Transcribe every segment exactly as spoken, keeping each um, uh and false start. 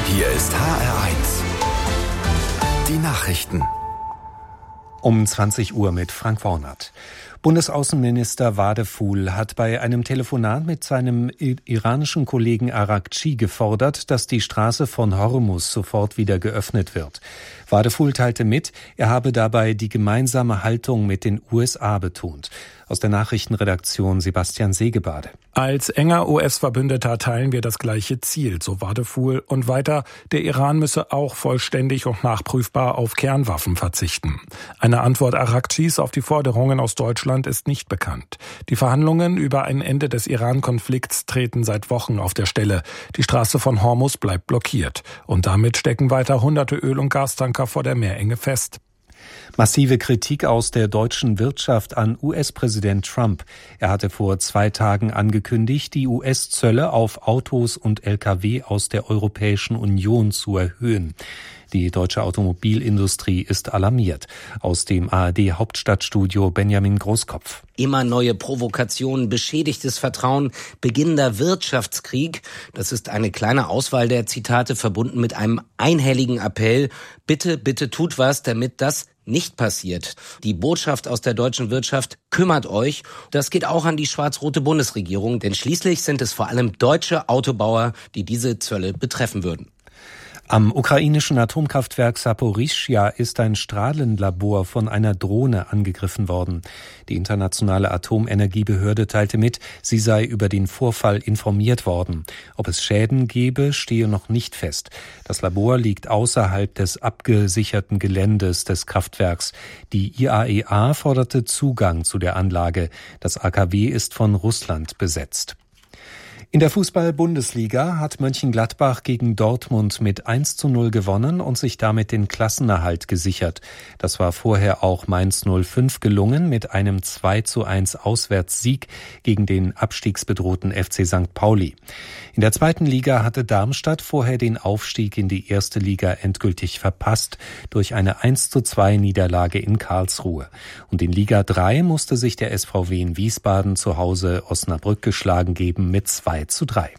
Hier ist H R eins. Die Nachrichten. Um zwanzig Uhr mit Frank Wornert. Bundesaußenminister Wadephul hat bei einem Telefonat mit seinem iranischen Kollegen Araghchi gefordert, dass die Straße von Hormuz sofort wieder geöffnet wird. Wadephul teilte mit, er habe dabei die gemeinsame Haltung mit den U S A betont. Aus der Nachrichtenredaktion Sebastian Segebade. Als enger U S-Verbündeter teilen wir das gleiche Ziel, so Wadephul. Und weiter, der Iran müsse auch vollständig und nachprüfbar auf Kernwaffen verzichten. Eine Antwort Araghchis auf die Forderungen aus Deutschland ist nicht bekannt. Die Verhandlungen über ein Ende des Iran-Konflikts treten seit Wochen auf der Stelle. Die Straße von Hormuz bleibt blockiert. Und damit stecken weiter hunderte Öl- und Gastanker vor der Meerenge fest. Massive Kritik aus der deutschen Wirtschaft an U S-Präsident Trump. Er hatte vor zwei Tagen angekündigt, die U S-Zölle auf Autos und L K W aus der Europäischen Union zu erhöhen. Die deutsche Automobilindustrie ist alarmiert. Aus dem A R D-Hauptstadtstudio Benjamin Großkopf. Immer neue Provokationen, beschädigtes Vertrauen, beginnender Wirtschaftskrieg. Das ist eine kleine Auswahl der Zitate, verbunden mit einem einhelligen Appell. Bitte, bitte tut was, damit das nicht passiert. Die Botschaft aus der deutschen Wirtschaft: kümmert euch. Das geht auch an die schwarz-rote Bundesregierung, denn schließlich sind es vor allem deutsche Autobauer, die diese Zölle betreffen würden. Am ukrainischen Atomkraftwerk Saporischschja ist ein Strahlenlabor von einer Drohne angegriffen worden. Die internationale Atomenergiebehörde teilte mit, sie sei über den Vorfall informiert worden. Ob es Schäden gebe, stehe noch nicht fest. Das Labor liegt außerhalb des abgesicherten Geländes des Kraftwerks. Die I A E A forderte Zugang zu der Anlage. Das A K W ist von Russland besetzt. In der Fußball-Bundesliga hat Mönchengladbach gegen Dortmund mit eins zu null gewonnen und sich damit den Klassenerhalt gesichert. Das war vorher auch Mainz null fünf gelungen mit einem zwei zu eins Auswärtssieg gegen den abstiegsbedrohten F C Sankt Pauli. In der zweiten Liga hatte Darmstadt vorher den Aufstieg in die erste Liga endgültig verpasst durch eine eins zu zwei Niederlage in Karlsruhe. Und in Liga drei musste sich der S V W in Wiesbaden zu Hause Osnabrück geschlagen geben mit zwei zu drei.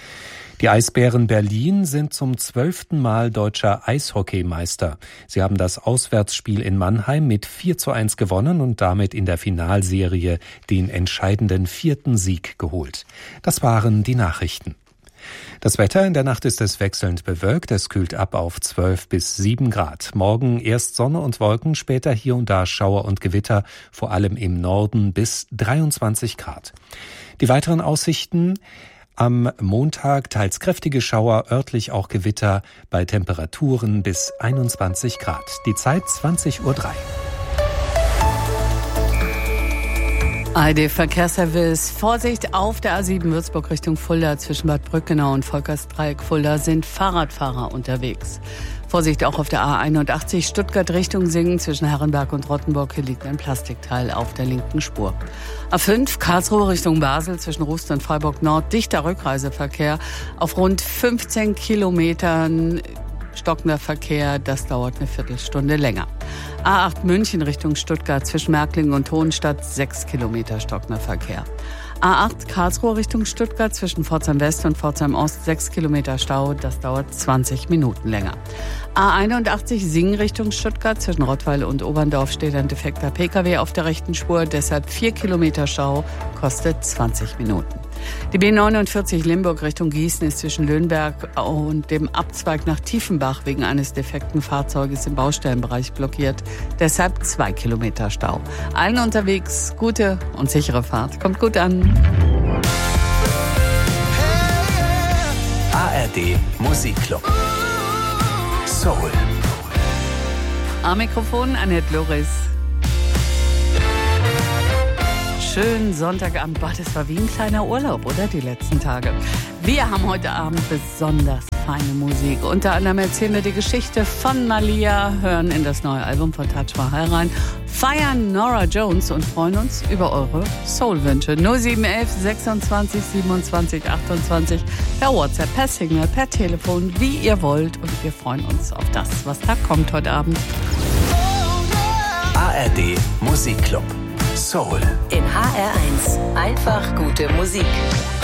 Die Eisbären Berlin sind zum zwölften Mal deutscher Eishockeymeister. Sie haben das Auswärtsspiel in Mannheim mit vier zu eins gewonnen und damit in der Finalserie den entscheidenden vierten Sieg geholt. Das waren die Nachrichten. Das Wetter: in der Nacht ist es wechselnd bewölkt, es kühlt ab auf zwölf bis sieben Grad. Morgen erst Sonne und Wolken, später hier und da Schauer und Gewitter, vor allem im Norden bis dreiundzwanzig Grad. Die weiteren Aussichten: am Montag teils kräftige Schauer, örtlich auch Gewitter, bei Temperaturen bis einundzwanzig Grad. Die Zeit zwanzig Uhr drei. A R D-Verkehrsservice. Vorsicht auf der A sieben Würzburg Richtung Fulda. Zwischen Bad Brückenau und Volkersdreieck Fulda sind Fahrradfahrer unterwegs. Vorsicht auch auf der A einundachtzig Stuttgart Richtung Singen. Zwischen Herrenberg und Rottenburg. Hier liegt ein Plastikteil auf der linken Spur. A fünf Karlsruhe Richtung Basel. Zwischen Rust und Freiburg Nord. Dichter Rückreiseverkehr. Auf rund fünfzehn Kilometern stockender Verkehr. Das dauert eine Viertelstunde länger. A acht München Richtung Stuttgart. Zwischen Märklingen und Hohenstadt. sechs Kilometer stockender Verkehr. A acht Karlsruhe Richtung Stuttgart, zwischen Pforzheim West und Pforzheim Ost, sechs Kilometer Stau, das dauert zwanzig Minuten länger. A einundachtzig Singen Richtung Stuttgart, zwischen Rottweil und Oberndorf steht ein defekter P K W auf der rechten Spur, deshalb vier Kilometer Stau, kostet zwanzig Minuten. Die B neunundvierzig Limburg Richtung Gießen ist zwischen Löhnberg und dem Abzweig nach Tiefenbach wegen eines defekten Fahrzeuges im Baustellenbereich blockiert. Deshalb zwei Kilometer Stau. Allen unterwegs gute und sichere Fahrt. Kommt gut an. A R D Musikclub. Soul. Am Mikrofon Annette Loris. Schönen Sonntagabend. Boah, das war wie ein kleiner Urlaub, oder? Die letzten Tage. Wir haben heute Abend besonders feine Musik. Unter anderem erzählen wir die Geschichte von Malia, hören in das neue Album von Taj Mahal rein, feiern Norah Jones und freuen uns über eure Soul-Wünsche. null sieben eins eins sechsundzwanzig siebenundzwanzig achtundzwanzig per WhatsApp, per Signal, per Telefon, wie ihr wollt. Und wir freuen uns auf das, was da kommt heute Abend. A R D Musikclub. Soul. In H R eins. Einfach gute Musik.